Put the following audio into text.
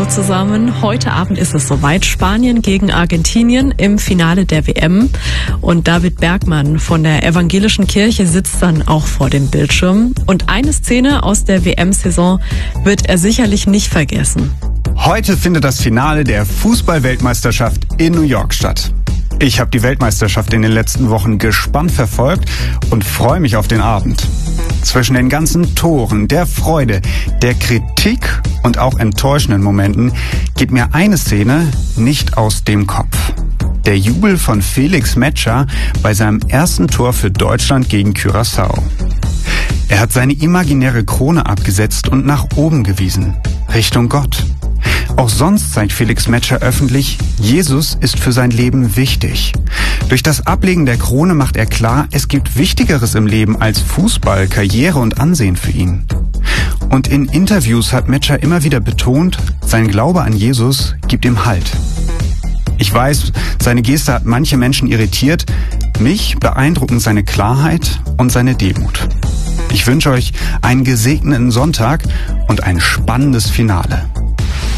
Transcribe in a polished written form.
Hallo zusammen. Heute Abend ist es soweit. Spanien gegen Argentinien im Finale der WM. Und David Bergmann von der Evangelischen Kirche sitzt dann auch vor dem Bildschirm. Und eine Szene aus der WM-Saison wird er sicherlich nicht vergessen. Heute findet das Finale der Fußball-Weltmeisterschaft in New York statt. Ich habe die Weltmeisterschaft in den letzten Wochen gespannt verfolgt und freue mich auf den Abend. Zwischen den ganzen Toren, der Freude, der Kritik und auch enttäuschenden Momenten geht mir eine Szene nicht aus dem Kopf. Der Jubel von Felix Metscher bei seinem ersten Tor für Deutschland gegen Curaçao. Er hat seine imaginäre Krone abgesetzt und nach oben gewiesen, Richtung Gott. Auch sonst zeigt Felix Metscher öffentlich, Jesus ist für sein Leben wichtig. Durch das Ablegen der Krone macht er klar, es gibt Wichtigeres im Leben als Fußball, Karriere und Ansehen für ihn. Und in Interviews hat Metscher immer wieder betont, sein Glaube an Jesus gibt ihm Halt. Ich weiß, seine Geste hat manche Menschen irritiert, mich beeindrucken seine Klarheit und seine Demut. Ich wünsche euch einen gesegneten Sonntag und ein spannendes Finale.